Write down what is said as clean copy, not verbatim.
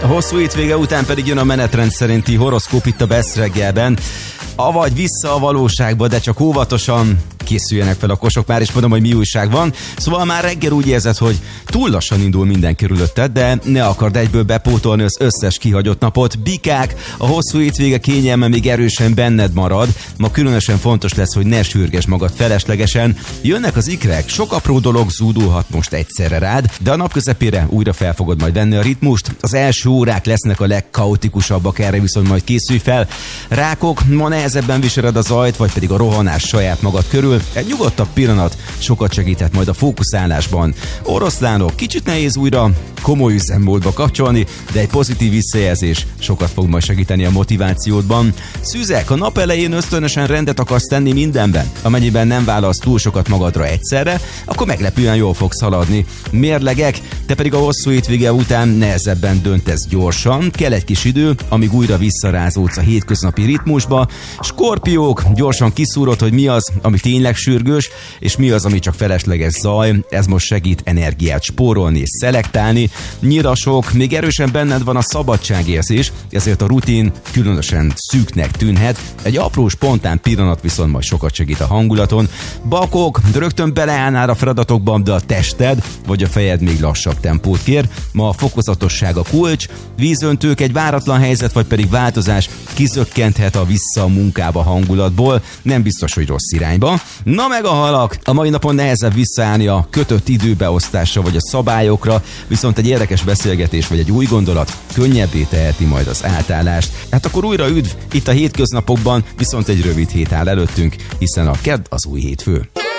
A hosszú hétvége után pedig jön a menetrend szerinti horoszkóp itt a Best reggelben. Avagy vissza a valóságba, de csak óvatosan készüljenek fel a kosok, már is mondom, hogy mi újság van. Szóval már reggel úgy érzed, hogy túl lassan indul minden körülötted, de ne akard egyből bepótolni az összes kihagyott napot. Bikák, a hosszú hétvége kényelme még erősen benned marad. Ma különösen fontos lesz, hogy ne sürgesd magad feleslegesen. Jönnek az ikrek, sok apró dolog zúdulhat most egyszerre rád, de a nap közepére újra fel fogod majd venni a ritmust. Az első órák lesznek a legkaotikusabbak, erre viszont majd készülj fel. Rákok, ma nehezebben viseled a zajt, vagy pedig a rohanás saját magad körül. Egy nyugodtabb pillanat sokat segíthet majd a fókuszálásban. Oroszlánok, kicsit nehéz újra komoly üzemmódba kapcsolni, de egy pozitív visszajelzés sokat fog majd segíteni a motivációdban. Szűzek, a nap elején ösztönösen rendet akarsz tenni mindenben. Amennyiben nem válasz túl sokat magadra egyszerre, akkor meglepően jól fogsz haladni. Mérlegek, te pedig a hosszú hétvége után nehezebben döntesz gyorsan, kell egy kis idő, amíg újra visszarázódsz a hétköznapi ritmusba. Skorpiók, gyorsan kiszúrod, hogy mi az, ami tényleg sürgős, és mi az, ami csak felesleges zaj. Ez most segít energiát spórolni és szelektálni. Nyirasok, még erősen benned van a szabadságérzés, ezért a rutin különösen szűknek tűnhet. Egy apró spontán pillanat viszont majd sokat segít a hangulaton. Bakok, rögtön beleállnál a feladatokban, de a tested vagy a fejed még lassabb tempót kér. Ma a fokozatosság a kulcs. Vízöntők, egy váratlan helyzet vagy pedig változás kizökkenthet a vissza a munkába hangulatból. Nem biztos, hogy rossz irányba. Na meg a halak! A mai napon nehezebb visszaállni a kötött időbeosztásra vagy a szabályokra, viszont egy érdekes beszélgetés vagy egy új gondolat könnyebbé teheti majd az átállást. Hát akkor újra üdv itt a hétköznapokban, viszont egy rövid hét áll előttünk, hiszen a kedd az új hétfő.